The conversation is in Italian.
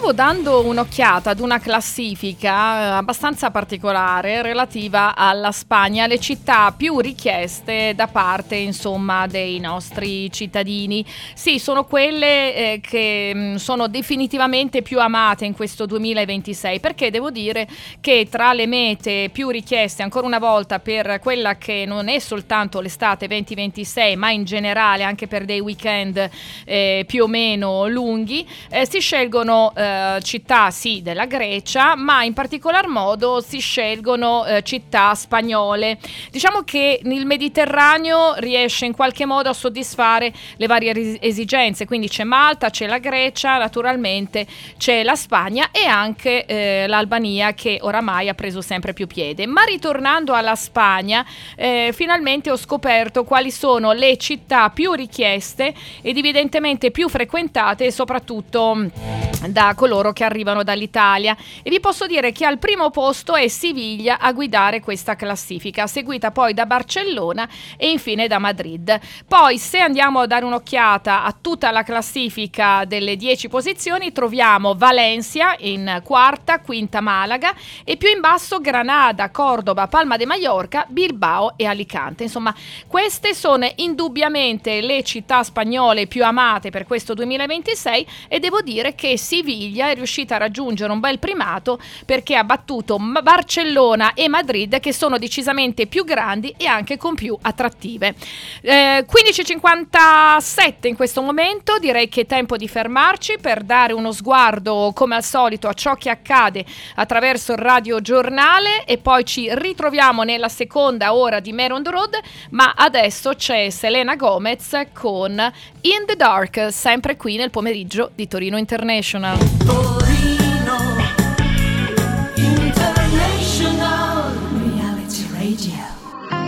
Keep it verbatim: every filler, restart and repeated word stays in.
stavo dando un'occhiata ad una classifica abbastanza particolare relativa alla Spagna, le città più richieste da parte, insomma, dei nostri cittadini. Sì, sono quelle eh, che mh, sono definitivamente più amate in questo duemilaventisei, perché devo dire che tra le mete più richieste, ancora una volta, per quella che non è soltanto l'estate duemilaventisei, ma in generale anche per dei weekend eh, più o meno lunghi, eh, si scelgono eh, città sì della Grecia, ma in particolar modo si scelgono eh, città spagnole. Diciamo che il Mediterraneo riesce in qualche modo a soddisfare le varie ris- esigenze, quindi c'è Malta, c'è la Grecia, naturalmente c'è la Spagna e anche eh, l'Albania, che oramai ha preso sempre più piede. Ma ritornando alla Spagna, eh, finalmente ho scoperto quali sono le città più richieste ed evidentemente più frequentate, e soprattutto da coloro che arrivano dall'Italia, e vi posso dire che al primo posto è Siviglia a guidare questa classifica, seguita poi da Barcellona e infine da Madrid. Poi, se andiamo a dare un'occhiata a tutta la classifica delle dieci posizioni, troviamo Valencia in quarta, quinta Malaga e più in basso Granada, Cordoba, Palma de Mallorca, Bilbao e Alicante. Insomma, queste sono indubbiamente le città spagnole più amate per questo duemilaventisei, e devo dire che Siviglia è riuscita a raggiungere un bel primato, perché ha battuto Barcellona e Madrid, che sono decisamente più grandi e anche con più attrattive. eh, quindici e cinquantasette in questo momento, direi che è tempo di fermarci per dare uno sguardo come al solito a ciò che accade attraverso il Radio Giornale, e poi ci ritroviamo nella seconda ora di Mare on the Road, ma adesso c'è Selena Gomez con In the Dark, sempre qui nel pomeriggio di Torino International. Torino International Reality Radio.